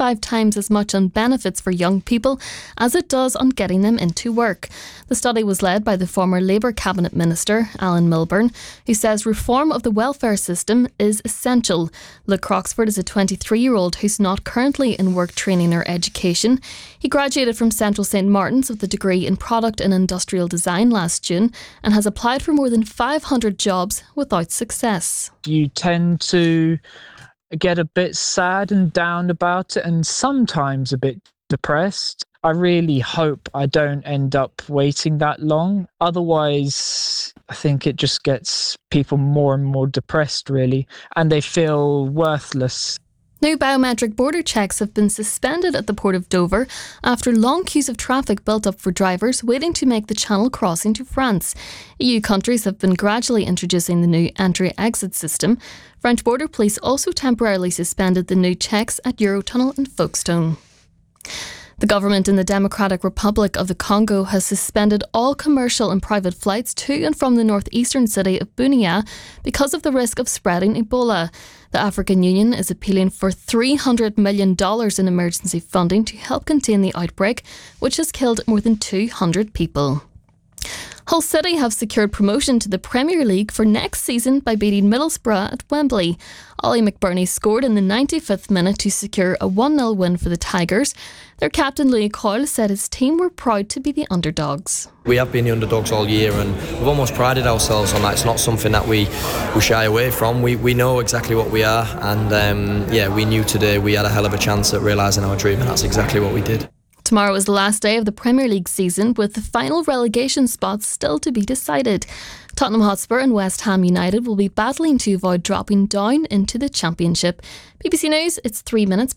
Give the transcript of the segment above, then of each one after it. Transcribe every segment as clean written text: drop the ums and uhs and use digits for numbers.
25 times as much on benefits for young people as it does on getting them into work. The study was led by the former Labour Cabinet Minister, Alan Milburn, who says reform of the welfare system is essential. Luke Croxford is a 23-year-old who's not currently in work training or education. He graduated from Central St Martin's with a degree in Product and Industrial Design last June and has applied for more than 500 jobs without success. You tend to get a bit sad and down about it and sometimes a bit depressed. I really hope I don't end up waiting that long. Otherwise, I think it just gets people more and more depressed, really, and they feel worthless. New biometric border checks have been suspended at the Port of Dover after long queues of traffic built up for drivers waiting to make the Channel crossing to France. EU countries have been gradually introducing the new entry-exit system. French border police also temporarily suspended the new checks at Eurotunnel in Folkestone. The government in the Democratic Republic of the Congo has suspended all commercial and private flights to and from the northeastern city of Bunia because of the risk of spreading Ebola. The African Union is appealing for $300 million in emergency funding to help contain the outbreak, which has killed more than 200 people. Hull City have secured promotion to the Premier League for next season by beating Middlesbrough at Wembley. Ollie McBurney scored in the 95th minute to secure a 1-0 win for the Tigers. Their captain Louis Coyle said his team were proud to be the underdogs. We have been the underdogs all year and we've almost prided ourselves on that. It's not something that we shy away from. We know exactly what we are and we knew today we had a hell of a chance at realising our dream and that's exactly what we did. Tomorrow is the last day of the Premier League season with the final relegation spots still to be decided. Tottenham Hotspur and West Ham United will be battling to avoid dropping down into the Championship. BBC News, it's 11 minutes.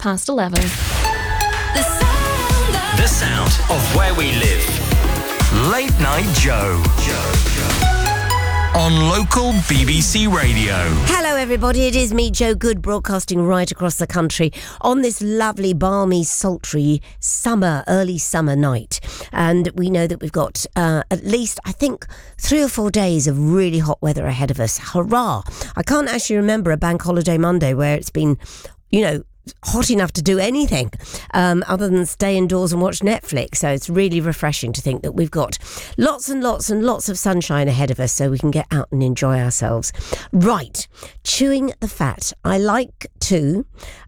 The sound of where we live. Late Night Joe. On local BBC Radio. Hello everybody, it is me, Joe Good, broadcasting right across the country on this lovely, balmy, sultry early summer night. And we know that we've got at least, I think, 3 or 4 days of really hot weather ahead of us. Hurrah! I can't actually remember a bank holiday Monday where it's been, hot enough to do anything other than stay indoors and watch Netflix. So it's really refreshing to think that we've got lots and lots and lots of sunshine ahead of us so we can get out and enjoy ourselves. Right, chewing the fat. I like to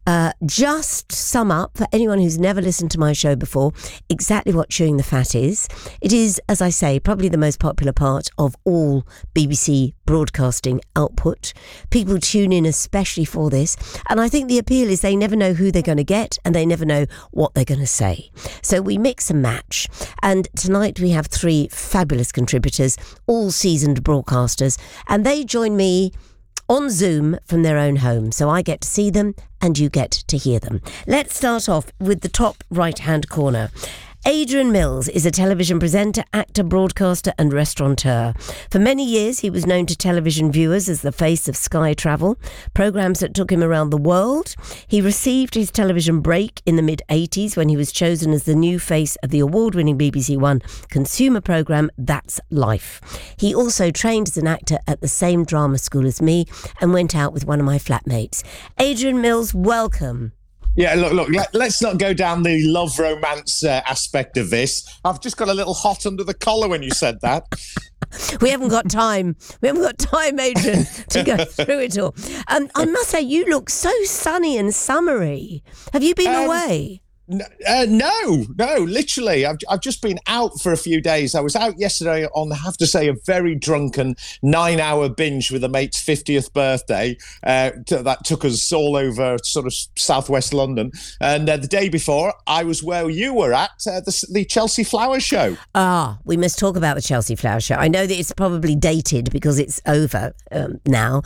just sum up, for anyone who's never listened to my show before, exactly what chewing the fat is. It is, as I say, probably the most popular part of all BBC broadcasting output. People tune in especially for this, and I think the appeal is they never know who they're going to get and they never know what they're going to say. So we mix and match, and tonight we have 3 fabulous contributors, all seasoned broadcasters, and they join me on Zoom from their own home, so I get to see them and you get to hear them. Let's start off with the top right-hand corner. Adrian Mills is a television presenter, actor, broadcaster and restaurateur. For many years, he was known to television viewers as the face of Sky Travel, programmes that took him around the world. He received his television break in the mid-80s when he was chosen as the new face of the award-winning BBC One consumer programme That's Life. He also trained as an actor at the same drama school as me and went out with one of my flatmates. Adrian Mills, welcome. Yeah, look, let's not go down the love romance aspect of this. I've just got a little hot under the collar when you said that. We haven't got time. Adrian, to go through it all. I must say, you look so sunny and summery. Have you been away? No, literally. I've just been out for a few days. I was out yesterday on, I have to say, a very drunken 9-hour binge with a mate's 50th birthday. That took us all over sort of southwest London. And the day before, I was where you were at, the Chelsea Flower Show. We must talk about the Chelsea Flower Show. I know that it's probably dated because it's over now.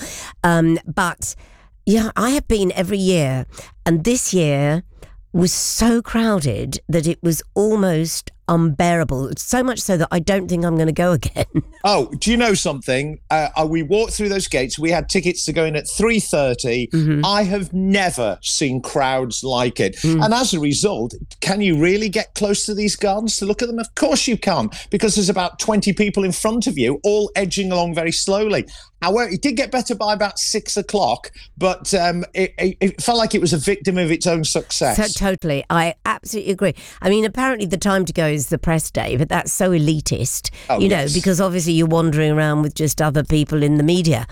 But, yeah, I have been every year. And this year was so crowded that it was almost unbearable. So much so that I don't think I'm going to go again. Oh, do you know something? We walked through those gates. We had tickets to go in at 3:30. I have never seen crowds like it. And as a result, can you really get close to these gardens to look at them? Of course you can't, because there's about 20 people in front of you, all edging along very slowly. However, it did get better by about 6 o'clock, but it felt like it was a victim of its own success. So, totally. I absolutely agree. I mean, apparently the time to go is the press day, but that's so elitist, because obviously you're wandering around with just other people in the media.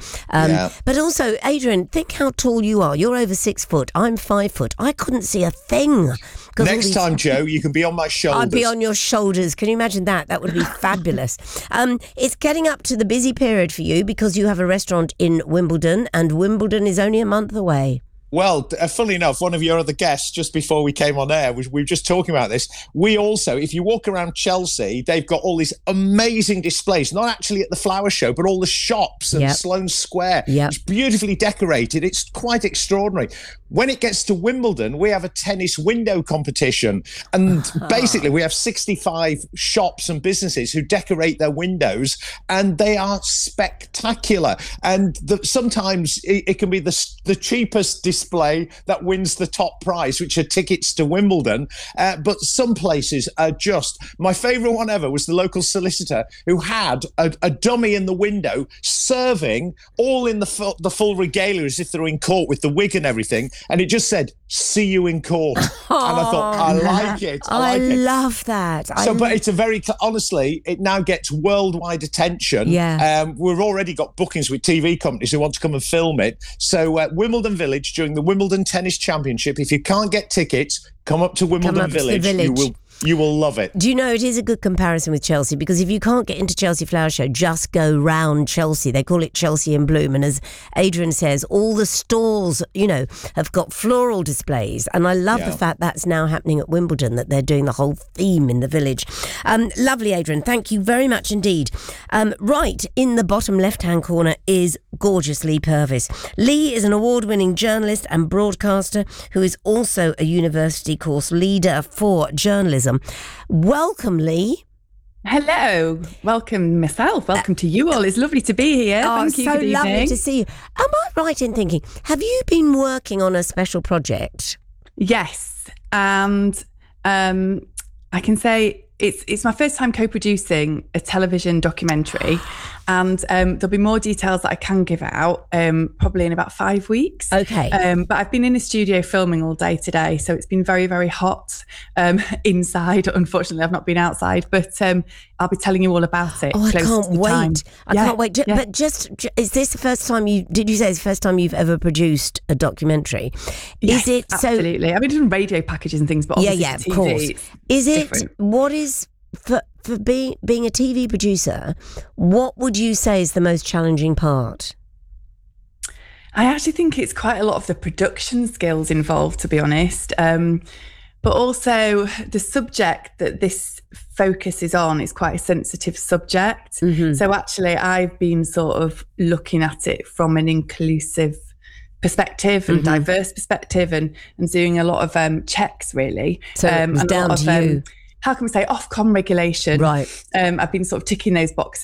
But also, Adrian, think how tall you are. You're over 6 foot. I'm 5 foot. I couldn't see a thing. Next time, Joe, you can be on my shoulders. I'd be on your shoulders. Can you imagine that? That would be fabulous. It's getting up to the busy period for you because you have a restaurant in Wimbledon, and Wimbledon is only a month away. Well, funnily enough, one of your other guests just before we came on air, we were just talking about this. We also, if you walk around Chelsea, they've got all these amazing displays, not actually at the flower show, but all the shops and Sloane Square. It's beautifully decorated. It's quite extraordinary. When it gets to Wimbledon, we have a tennis window competition. And basically, we have 65 shops and businesses who decorate their windows, and they are spectacular. And sometimes it can be the cheapest display that wins the top prize, which are tickets to Wimbledon. But some places are just... My favourite one ever was the local solicitor who had a dummy in the window serving all in the full regalia as if they were in court with the wig and everything. And it just said, "See you in court." And I thought, I like it. I love that. But it's a very... Honestly, it now gets worldwide attention. We've already got bookings with TV companies who want to come and film it. So Wimbledon Village during the Wimbledon Tennis Championship. If you can't get tickets, come up to Wimbledon Village. You will love it. Do you know, it is a good comparison with Chelsea, because if you can't get into Chelsea Flower Show, just go round Chelsea. They call it Chelsea in Bloom. And as Adrian says, all the stalls, have got floral displays. And I love the fact that's now happening at Wimbledon, that they're doing the whole theme in the village. Lovely, Adrian. Thank you very much indeed. Right in the bottom left-hand corner is gorgeous Lee Purvis. Lee is an award-winning journalist and broadcaster who is also a university course leader for journalism. Welcome, Lee. Hello. Welcome myself. Welcome to you all. It's lovely to be here. Thank you. So Good lovely evening. to see you. Am I right in thinking, have you been working on a special project? Yes. And I can say it's my first time co-producing a television documentary, and there'll be more details that I can give out probably in about 5 weeks. Okay. But I've been in the studio filming all day today, so it's been very, very hot inside. Unfortunately, I've not been outside, but I'll be telling you all about it. Oh, I can't wait. I can't wait. Yeah. But is this the first time did you say it's the first time you've ever produced a documentary? Yes, is it absolutely. I've been doing radio packages and things, but obviously of TV, course. Is it different. what is for being a TV producer? What would you say is the most challenging part? I actually think it's quite a lot of the production skills involved, to be honest. But also the subject that this focuses on is quite a sensitive subject. Mm-hmm. So actually I've been sort of looking at it from an inclusive perspective and diverse perspective, and doing a lot of checks, really. So it was down to you. How can we say Ofcom regulation? Right. I've been sort of ticking those boxes.